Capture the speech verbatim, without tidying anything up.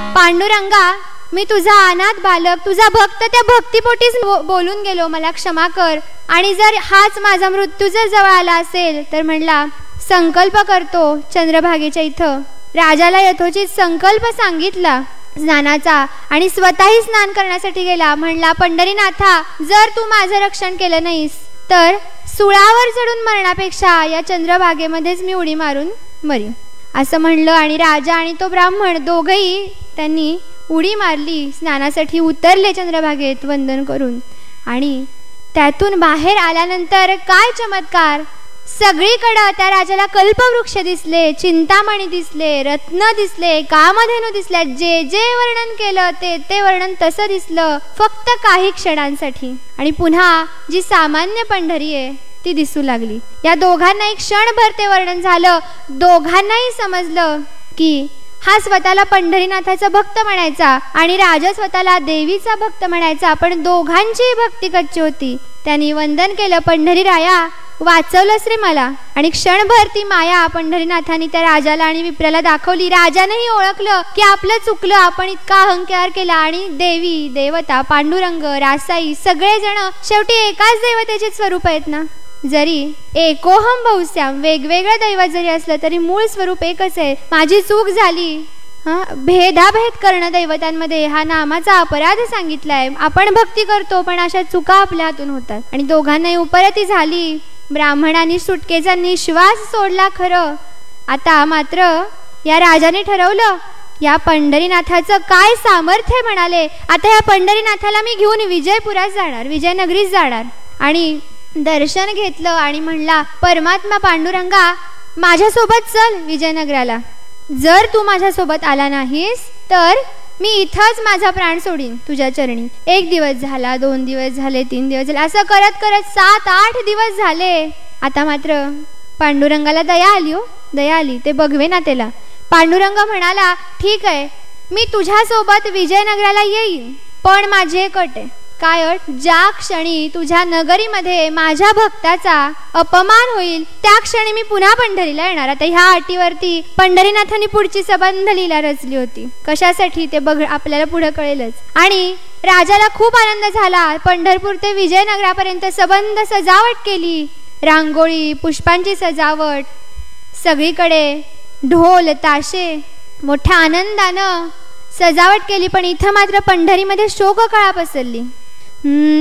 पांडुरंगा, मी तुझा अनाथ बालक, तुझा भक्त, त्या भक्तीपोटीच बोलून गेलो, मला क्षमा कर. आणि जर हाच माझा मृत्यू जर जवळ आला असेल तर म्हणला संकल्प करतो चंद्रभागेच्या इथं. राजाला यथोचित संकल्प सांगितला स्नानाचा आणि स्वतःही स्नान करण्यासाठी गेला. म्हणला पंढरीनाथा, जर तू माझं रक्षण केलं नाहीस तर सुळावर चढून मरण्यापेक्षा या चंद्रभागेमध्येच मी उडी मारून मरीन असं म्हणलं. आणि राजा आणि तो ब्राह्मण दोघंही त्यांनी उडी मारली, स्नानासाठी उतरले चंद्रभागेत वंदन करून. आणि त्यातून बाहेर आल्यानंतर काय चमत्कार, सगळीकडे त्या राजाला कल्पवृक्ष दिसले, चिंतामणी दिसले, रत्न दिसले, कामधेनू दिसल्या. जे जे वर्णन केलं ते ते वर्णन तसं दिसलं फक्त काही क्षणांसाठी. आणि पुन्हा जी सामान्य पंढरी आहे ती दिसू लागली. या दोघांना एक क्षणभर ते वर्णन झालं. दोघांनाही समजलं की हा स्वतःला पंढरीनाथाचा भक्त म्हणायचा आणि राजा स्वतःला देवीचा भक्त म्हणायचा, पण दोघांचीही भक्ती कच्ची होती. त्यांनी वंदन केलं, पंढरीराया वाचवलंस रे मला. आणि क्षणभर ती माया पंढरीनाथांनी त्या राजाला आणि विप्राला दाखवली. राजानेही ओळखलं की आपलं चुकलं, आपण इतका अहंकार केला. आणि देवी, देवता, पांडुरंग, रासाई सगळेजण शेवटी एकाच देवतेचे स्वरूप आहेत ना. जरी एकोहम बहुश्याम, वेगवेगळं दैवत जरी असलं तरी मूळ स्वरूप एकच आहे. माझी चूक झाली, हा भेदाभेद करणं दैवतांमध्ये हा नामाचा अपराध सांगितलाय. आपण भक्ती करतो पण अशा चुका आपल्या हातून होतात. आणि दोघांनाही उपरती झाली. ब्राह्मणांनी सुटकेचा निश्वास सोडला खरं. आता मात्र या राजाने ठरवलं या पंढरीनाथाचं काय सामर्थ्य म्हणाले. आता या पंढरीनाथाला मी घेऊन विजयपुरात जाणार, विजयनगरीत जाणार. आणि दर्शन घेतलं आणि म्हणला परमात्मा पांडुरंगा, माझ्यासोबत चल विजयनगराला. जर तू माझ्यासोबत आला नाहीस तर मी इथंच माझा प्राण सोडीन तुझ्या चरणी. एक दिवस झाला, दोन दिवस झाले, तीन दिवस झाले, असं करत करत सात आठ दिवस झाले. आता मात्र पांडुरंगाला दया आली. हो दया आली, ते बघवे ना त्याला. पांडुरंग म्हणाला ठीक आहे, मी तुझ्यासोबत विजयनगराला येईन, पण माझी एक अट आहे. काय अट? ज्या क्षणी तुझ्या नगरीमध्ये माझ्या भक्ताचा अपमान होईल त्या क्षणी मी पुन्हा पंढरीला येणार. आता ह्या अटीवरती पंढरीनाथांनी पुढची सबंध लीला रचली होती. कशासाठी ते बघ, आपल्याला पुढे कळेलच. आणि राजाला खूप आनंद झाला. पंढरपूर ते विजयनगरापर्यंत सबंध सजावट केली, रांगोळी, पुष्पांची सजावट, सगळीकडे ढोल ताशे, मोठ्या आनंदानं सजावट केली. पण इथं मात्र पंढरीमध्ये शोककळा पसरली.